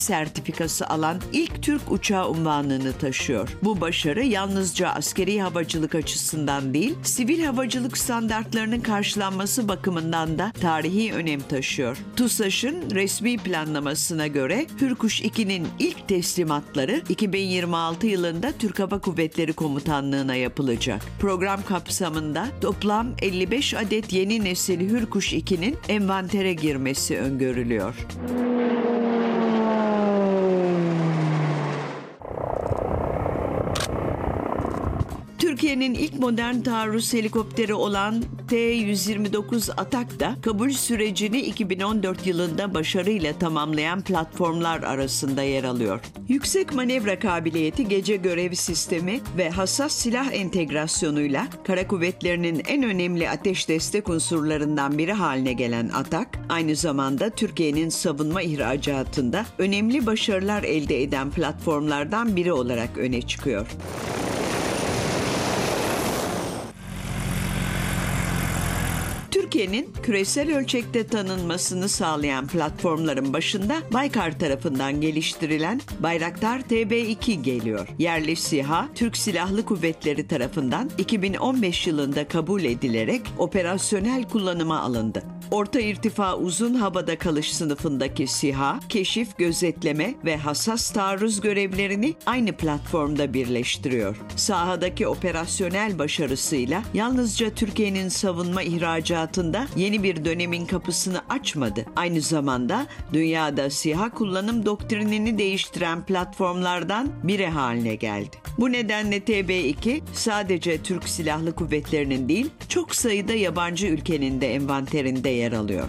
sertifikası alan ilk Türk uçağı unvanını taşıyor. Bu başarı yalnızca askeri havacılık açısından değil, sivil havacılık standartlarının karşılanması bakımından da tarihi önem taşıyor. TUSAŞ'ın resmi planlamasına göre Hürkuş 2'nin ilk teslimatları 2026 yılında Türk Hava Kuvvetleri Komutanlığı'na yapılacak. Program kapsamında toplam 55 adet yeni nesil Hürkuş 2'nin envantere girmesi öngörülüyor. Türkiye'nin ilk modern taarruz helikopteri olan T-129 Atak da kabul sürecini 2014 yılında başarıyla tamamlayan platformlar arasında yer alıyor. Yüksek manevra kabiliyeti, gece görev sistemi ve hassas silah entegrasyonuyla Kara Kuvvetleri'nin en önemli ateş destek unsurlarından biri haline gelen Atak, aynı zamanda Türkiye'nin savunma ihracatında önemli başarılar elde eden platformlardan biri olarak öne çıkıyor. Türkiye'nin küresel ölçekte tanınmasını sağlayan platformların başında Baykar tarafından geliştirilen Bayraktar TB2 geliyor. Yerli SİHA, Türk Silahlı Kuvvetleri tarafından 2015 yılında kabul edilerek operasyonel kullanıma alındı. Orta irtifa uzun havada kalış sınıfındaki SİHA, keşif, gözetleme ve hassas taarruz görevlerini aynı platformda birleştiriyor. Sahadaki operasyonel başarısıyla yalnızca Türkiye'nin savunma ihracatında yeni bir dönemin kapısını açmadı. Aynı zamanda dünyada SİHA kullanım doktrinini değiştiren platformlardan biri haline geldi. Bu nedenle TB2 sadece Türk Silahlı Kuvvetleri'nin değil, çok sayıda yabancı ülkenin de envanterinde yer alıyor.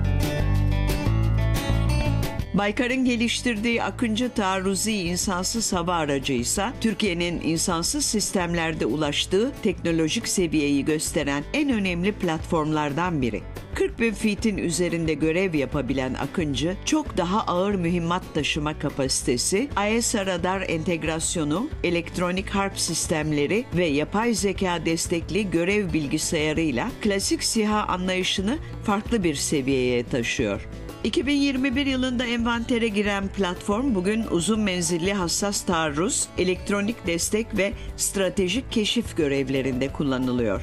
Baykar'ın geliştirdiği Akıncı taarruzi insansız hava aracı ise Türkiye'nin insansız sistemlerde ulaştığı teknolojik seviyeyi gösteren en önemli platformlardan biri. 40.000 feet'in üzerinde görev yapabilen Akıncı, çok daha ağır mühimmat taşıma kapasitesi, AESA radar entegrasyonu, elektronik harp sistemleri ve yapay zeka destekli görev bilgisayarıyla klasik SİHA anlayışını farklı bir seviyeye taşıyor. 2021 yılında envantere giren platform bugün uzun menzilli hassas taarruz, elektronik destek ve stratejik keşif görevlerinde kullanılıyor.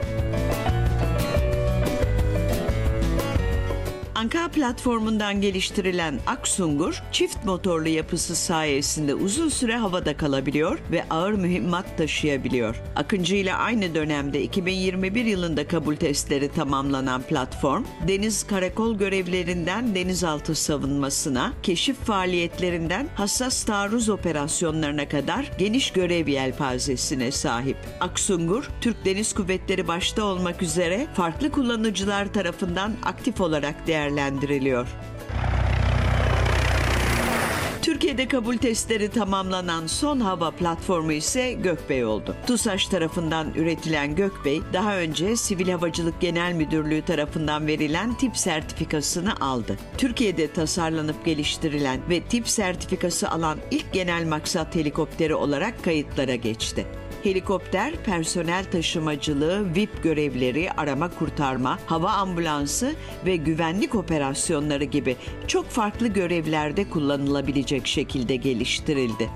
Anka platformundan geliştirilen Aksungur, çift motorlu yapısı sayesinde uzun süre havada kalabiliyor ve ağır mühimmat taşıyabiliyor. Akıncı ile aynı dönemde 2021 yılında kabul testleri tamamlanan platform, deniz karakol görevlerinden denizaltı savunmasına, keşif faaliyetlerinden hassas taarruz operasyonlarına kadar geniş görev yelpazesine sahip. Aksungur, Türk Deniz Kuvvetleri başta olmak üzere farklı kullanıcılar tarafından aktif olarak değerlendiriliyor. Türkiye'de kabul testleri tamamlanan son hava platformu ise Gökbey oldu. TUSAŞ tarafından üretilen Gökbey, daha önce Sivil Havacılık Genel Müdürlüğü tarafından verilen tip sertifikasını aldı. Türkiye'de tasarlanıp geliştirilen ve tip sertifikası alan ilk genel maksat helikopteri olarak kayıtlara geçti. Helikopter, personel taşımacılığı, VIP görevleri, arama kurtarma, hava ambulansı ve güvenlik operasyonları gibi çok farklı görevlerde kullanılabilecek şekilde geliştirildi.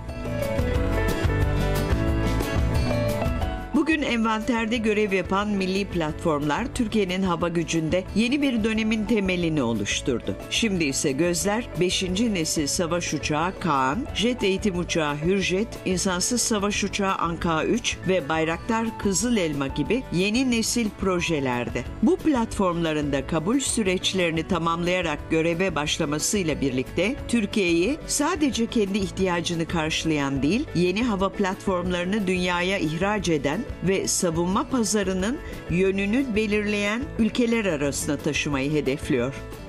Bugün envanterde görev yapan milli platformlar Türkiye'nin hava gücünde yeni bir dönemin temelini oluşturdu. Şimdi ise gözler 5. nesil savaş uçağı Kaan, jet eğitim uçağı Hürjet, insansız savaş uçağı Anka-3 ve Bayraktar Kızıl Elma gibi yeni nesil projelerde. Bu platformların da kabul süreçlerini tamamlayarak göreve başlamasıyla birlikte Türkiye'yi sadece kendi ihtiyacını karşılayan değil, yeni hava platformlarını dünyaya ihraç eden ve savunma pazarının yönünü belirleyen ülkeler arasına taşımayı hedefliyor.